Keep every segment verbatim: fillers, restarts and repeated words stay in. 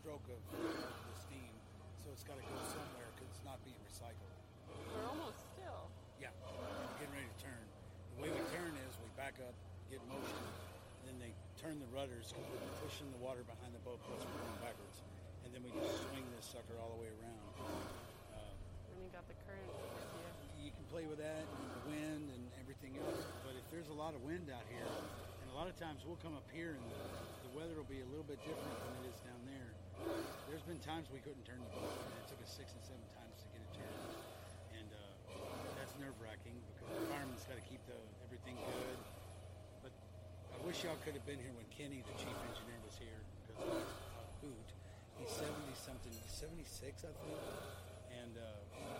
stroke of, of the steam, so it's got to go somewhere because it's not being recycled. We're almost still. Yeah, we're getting ready to turn. The way we turn is we back up, get motion, and then they turn the rudders because we're pushing the water behind the boat plus we're going backwards. And then we just swing this sucker all the way around. Uh, and you got the current with you. You can play with that and the wind and everything else. But if there's a lot of wind out here, and a lot of times we'll come up here and the, the weather will be a little bit different than it is down there. There's been times we couldn't turn the boat, and it took us six and seven times to get it turned. And uh, that's nerve-wracking because the fireman's got to keep the everything good. But I wish y'all could have been here when Kenny, the chief engineer, was here because it was a hoot. He's seventy-something, seventy-six, I think. And uh,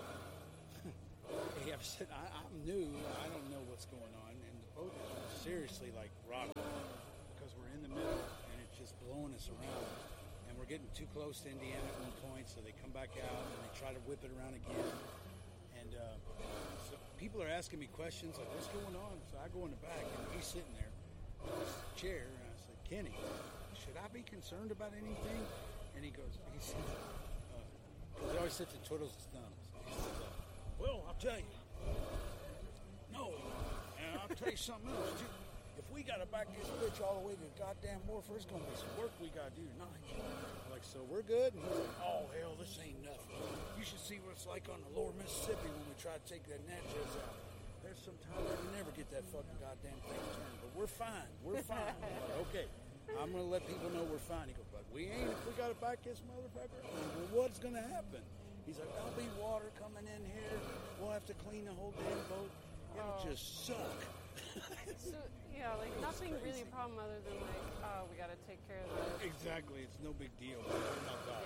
hey, I've said, I, I'm new. I don't know what's going on. And the boat is seriously like rock because we're in the middle and it's just blowing us around. And we're getting too close to Indiana at one point, so they come back out and they try to whip it around again. And uh, so people are asking me questions like, what's going on? So I go in the back, and he's sitting there in his chair, and I said, Kenny, should I be concerned about anything? And he goes, he says, uh, he always sits and twiddles his thumbs. He says, uh, well, I'll tell you. No, and I'll tell you something else, too. If we got to back this bitch all the way to the goddamn wharf, there's going to be some work we got to do tonight. I'm like, so we're good? And he's like, oh, hell, this ain't nothing. You should see what it's like on the lower Mississippi when we try to take that Natchez out. There's some time that we never get that fucking goddamn thing turned. But we're fine. We're fine. I'm like, okay, I'm going to let people know we're fine. He goes, but we ain't if we got to back this motherfucker. I'm like, well, what's going to happen? He's like, there'll be water coming in here. We'll have to clean the whole damn boat. It'll oh. just suck. So, yeah, like nothing really a problem other than like, oh, we got to take care of this. Exactly. It's no big deal. Not bad.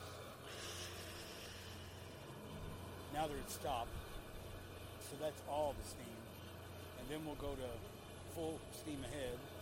Now they're at stop. So that's all the steam. And then we'll go to full steam ahead.